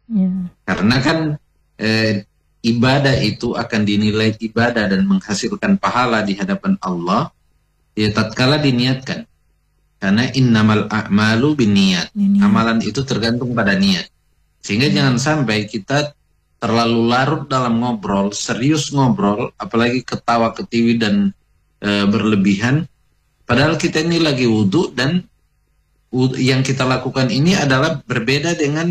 Ya. Karena kan ibadah itu akan dinilai ibadah dan menghasilkan pahala di hadapan Allah ya tatkala diniatkan. Karena innamal a'malu binniyat. Amalan itu tergantung pada niat. Sehingga jangan sampai kita terlalu larut dalam ngobrol, serius ngobrol, apalagi ketawa ketiwi dan berlebihan. Padahal kita ini lagi wudhu dan yang kita lakukan ini adalah berbeda dengan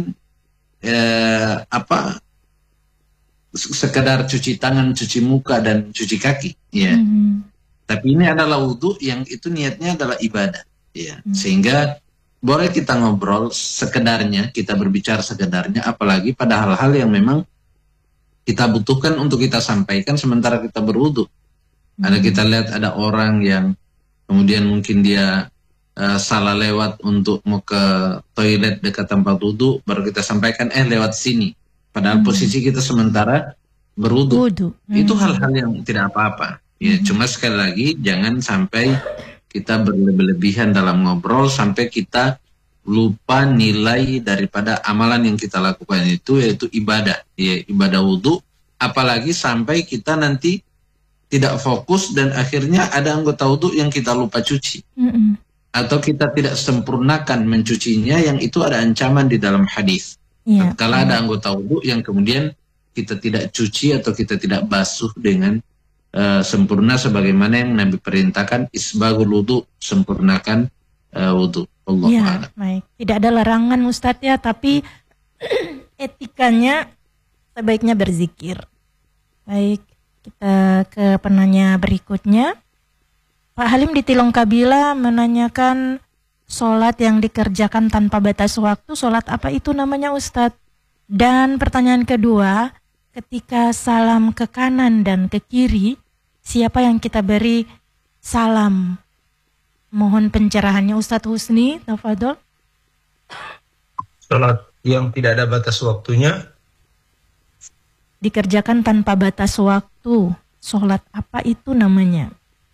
sekedar cuci tangan, cuci muka dan cuci kaki. Ya. Tapi ini adalah wudhu yang itu niatnya adalah ibadah. Ya, sehingga boleh kita ngobrol sekedarnya, kita berbicara sekedarnya, apalagi pada hal-hal yang memang kita butuhkan untuk kita sampaikan sementara kita berwudu. Ada kita lihat ada orang yang kemudian mungkin dia salah lewat untuk mau ke toilet dekat tempat wudu, baru kita sampaikan lewat sini. Padahal posisi kita sementara berwudu. Itu hal-hal yang tidak apa-apa. Ya, cuma sekali lagi jangan sampai kita berlebihan dalam ngobrol sampai kita lupa nilai daripada amalan yang kita lakukan itu, yaitu ibadah, ya, ibadah wudhu. Apalagi sampai kita nanti tidak fokus dan akhirnya ada anggota wudhu yang kita lupa cuci. Atau kita tidak sempurnakan mencucinya, yang itu ada ancaman di dalam hadis. Kalau ada anggota wudhu yang kemudian kita tidak cuci atau kita tidak basuh dengan sempurna sebagaimana yang Nabi perintahkan, isbagul wudu, sempurnakan wudu. Allah ya, baik. Tidak ada larangan Ustadz ya, tapi etikanya sebaiknya berzikir. Baik, kita ke penanya berikutnya. Pak Halim di Tilongkabila menanyakan sholat yang dikerjakan tanpa batas waktu, sholat apa itu namanya Ustadz? Dan pertanyaan kedua, ketika salam ke kanan dan ke kiri, siapa yang kita beri salam? Mohon pencerahannya Ustadz Husni, tafadhol. Salat yang tidak ada batas waktunya dikerjakan tanpa batas waktu. Salat apa itu namanya?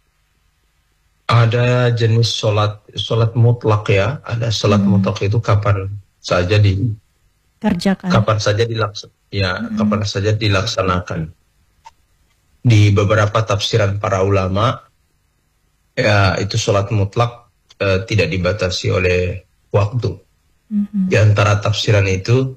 Ada jenis salat mutlak ya. Ada salat mutlak itu kapan saja dikerjakan. Kapan saja dilaksanakan. Ya, kapan saja dilaksanakan. Di beberapa tafsiran para ulama, ya itu sholat mutlak tidak dibatasi oleh waktu. Di antara tafsiran itu,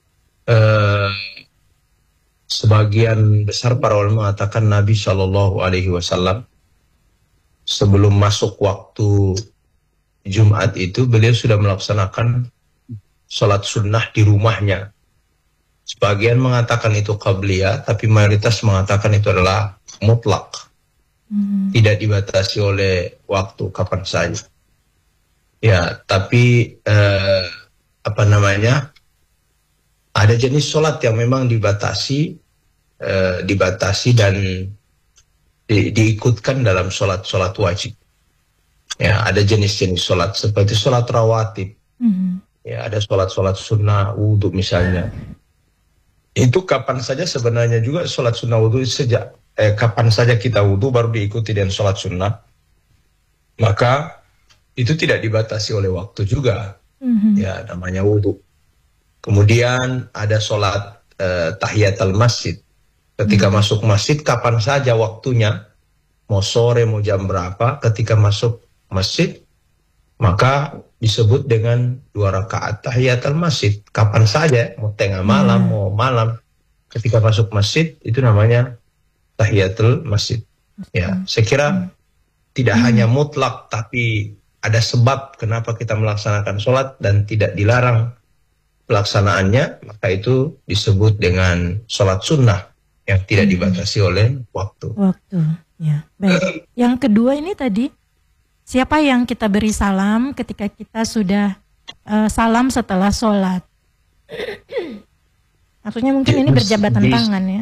sebagian besar para ulama mengatakan Nabi SAW sebelum masuk waktu Jumat itu, beliau sudah melaksanakan sholat sunnah di rumahnya. Sebagian mengatakan itu qabliyah, tapi mayoritas mengatakan itu adalah mutlak. Tidak dibatasi oleh waktu, kapan saja. Ya, tapi ada jenis sholat yang memang dibatasi dan diikutkan dalam sholat wajib. Ya, ada jenis-jenis sholat seperti sholat rawatib. Ya, ada sholat sunnah wudhu misalnya. Itu kapan saja sebenarnya juga sholat sunnah wudhu, sejak kapan saja kita wudhu baru diikuti dengan sholat sunnah, maka itu tidak dibatasi oleh waktu juga. Ya, namanya wudhu. Kemudian ada sholat tahiyatul masjid. Ketika masuk masjid, kapan saja waktunya, mau sore mau jam berapa, ketika masuk masjid maka disebut dengan 2 rakaat tahiyatul masjid. Kapan saja, mau tengah malam, mau malam, ketika masuk masjid itu namanya tahiyatul masjid. Ya, saya kira tidak hanya mutlak, tapi ada sebab kenapa kita melaksanakan sholat dan tidak dilarang pelaksanaannya, maka itu disebut dengan sholat sunnah yang tidak dibatasi oleh waktu. Ya, baik. Yang kedua ini tadi, siapa yang kita beri salam ketika kita sudah salam setelah sholat? Maksudnya mungkin ini berjabatan tangan ya?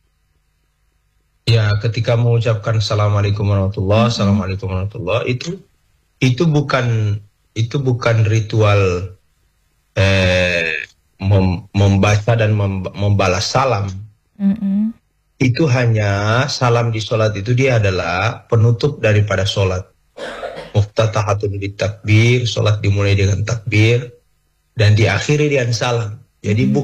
Ya, ketika mengucapkan assalamualaikum warahmatullah, assalamualaikum warahmatullah, itu bukan ritual membaca dan membalas salam. Itu hanya salam di sholat itu dia adalah penutup daripada sholat. Muftatahatun bitakbir, sholat dimulai dengan takbir dan diakhiri dengan salam. Jadi